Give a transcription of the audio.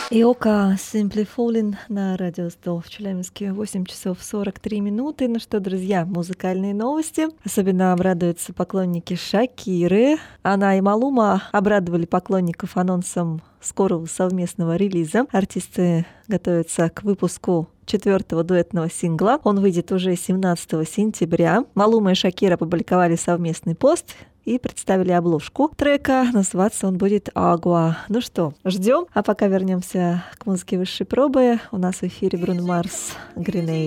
Иока Simply Falling на радио 100 в Челябинске 8 часов 43 минуты. Ну что, друзья, музыкальные новости. Особенно обрадуются поклонники Шакиры. Она и Малума обрадовали поклонников анонсом скорого совместного релиза. Артисты готовятся к выпуску 4-го дуэтного сингла. Он выйдет уже 17 сентября. Малума и Шакира опубликовали совместный пост и представили обложку трека. Называться он будет «Агуа». Ну что, ждем. А пока вернемся к музыке высшей пробы. У нас в эфире Бруно Марс, «Гриней».